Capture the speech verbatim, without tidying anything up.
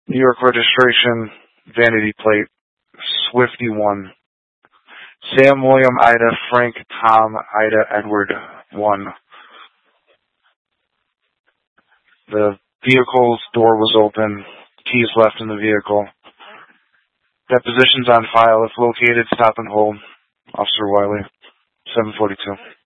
New York registration, vanity plate, Swifty one. Sam, William, Ida, Frank, Tom, Ida, Edward, one. The vehicle's door was open, keys left in the vehicle. Depositions on file. If located, stop and hold. Officer Wiley, seven forty-two.